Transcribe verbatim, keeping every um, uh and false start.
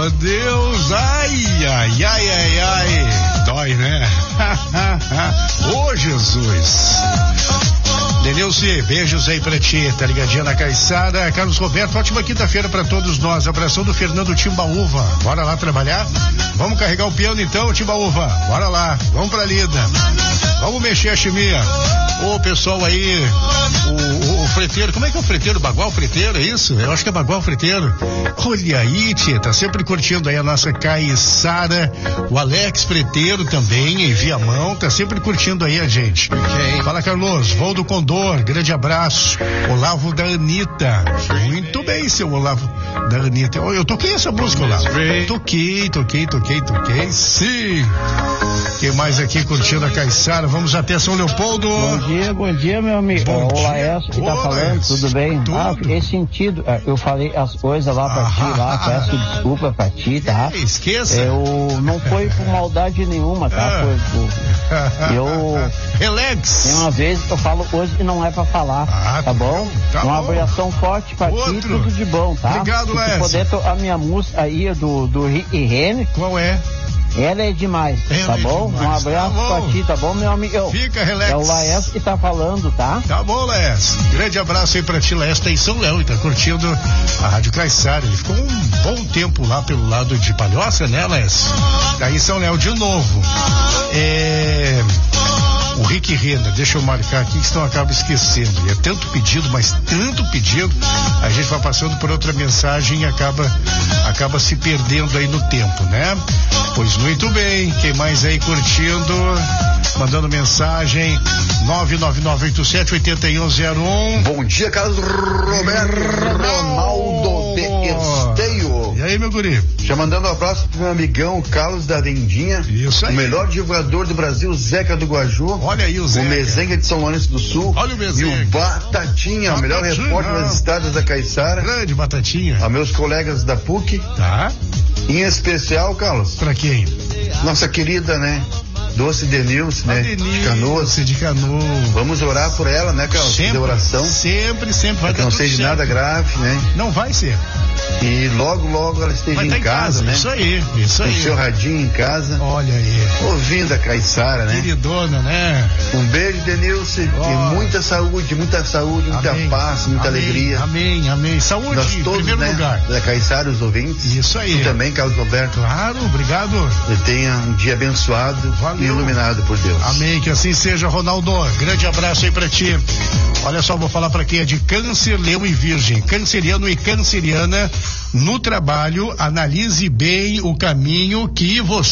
meu Deus, ai, ai, ai, ai, ai, dói, né? Ô, Jesus. Denilce, beijos aí pra ti, tá ligadinha na Caiçara. Carlos Roberto, ótima quinta-feira pra todos nós. Abração do Fernando Timbaúva. Bora lá trabalhar? Vamos carregar o piano então, Timbaúva. Bora lá, vamos pra lida. Vamos mexer a chimia. Ô, pessoal aí, o, o, o freteiro, como é que é o freteiro? Bagual Freteiro, é isso? Eu acho que é Bagual Freteiro. Olha aí, tia, tá sempre curtindo aí a nossa Caiçara. O Alex Freteiro também, em Viamão, tá sempre curtindo aí a gente. Okay. Fala, Carlos, voo do Condor, grande abraço. Olavo da Anitta. Muito bem, seu Olavo da Anitta. Eu, eu toquei essa música, Olavo. Toquei, toquei, toquei, toquei. Sim. Quem mais aqui curtindo a Caiçara? Vamos até São Leopoldo. Bom dia, bom dia, meu amigo. Bom o Laércio que tá Ô, falando, Laércio. Tudo bem? Tudo. Ah, fiquei sentido. Eu falei as coisas lá pra ah, ti, lá, ah, peço desculpa pra ti, tá? É, esqueça. Eu não foi por maldade nenhuma, tá? Ah. Foi por... Eu... Relax. Tem uma vez que eu falo hoje e não é pra falar, ah, tá bom? Tá uma bom. Abração forte pra Outro. ti, tudo de bom, tá? Obrigado, Laércio. Se poder tocar a minha música aí do, do Rick e Rene. Qual é? Ela é demais, Ela tá é bom? Demais. Um abraço tá pra ti, tá bom, meu amigo? Fica relax. É o Laércio que tá falando, tá? Tá bom, Laércio. Grande abraço aí pra ti, Laércio, tá em São Léo e tá curtindo a Rádio Caiçara. Ele ficou um bom tempo lá pelo lado de Palhoça, né, Laércio? Daí em São Léo de novo. É... O Rick Rena, deixa eu marcar aqui que senão eu acabo esquecendo. É tanto pedido, mas tanto pedido, a gente vai passando por outra mensagem e acaba, acaba se perdendo aí no tempo, né? Pois muito bem, quem mais aí curtindo, mandando mensagem, nove nove nove oito sete oito um zero um. Bom dia, Carlos Roberto Ronaldo de Esteio. E aí, meu guri? Já mandando um abraço pro meu amigão Carlos da Vendinha. Isso aí. O melhor divulgador do Brasil, Zeca do Guaju. Olha aí o Zeca. O Mezenga de São Lourenço do Sul. Olha o Mezenga. E o Batatinha, Batatinha. O melhor repórter das estradas da Caiçara. Grande Batatinha. A meus colegas da P U C. Tá. Em especial, Carlos. Pra quem? Nossa querida, né? Doce Denilce, né? Denilce, de Canoas. de Canoas. Vamos orar por ela, né, Carlos? Sempre, de oração. Sempre, sempre. Vai que não seja certo. Nada grave, né? Não vai ser. E logo, logo ela esteja em, em casa, casa, né? Isso aí, isso aí. Com o seu radinho em casa. Olha aí. Ouvindo a Caiçara, né? Queridona, né? Um beijo, Denilce. Oh. E muita saúde, muita saúde, muita amém. Paz, muita amém. alegria. Amém, amém. Saúde Nós em todos, primeiro né, lugar. Da Caiçara, os ouvintes. Isso aí. E também, Carlos Roberto. Claro, obrigado. E tenha um dia abençoado. Valeu. E iluminado por Deus. Amém, que assim seja, Ronaldo. Grande abraço aí pra ti. Olha só, vou falar pra quem é de Câncer, Leão e Virgem. Canceriano e canceriana, no trabalho, analise bem o caminho que você